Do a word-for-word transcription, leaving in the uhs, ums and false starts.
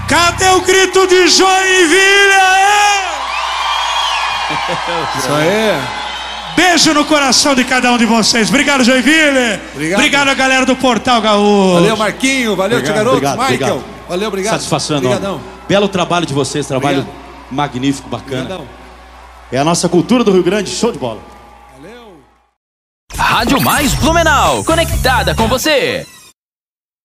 Cadê o grito de Joinville? Isso aí. Beijo no coração de cada um de vocês. Obrigado, Joinville. Obrigado. Obrigado a galera do Portal Gaúcho. Valeu, Marquinho. Valeu, Obrigado, garoto. obrigado, Michael. obrigado. Valeu, obrigado. Satisfação enorme. Obrigadão. Belo trabalho de vocês, trabalho Obrigado. magnífico, bacana. Obrigadão. É a nossa cultura do Rio Grande, show de bola. Valeu. Rádio Mais Blumenau, conectada com você.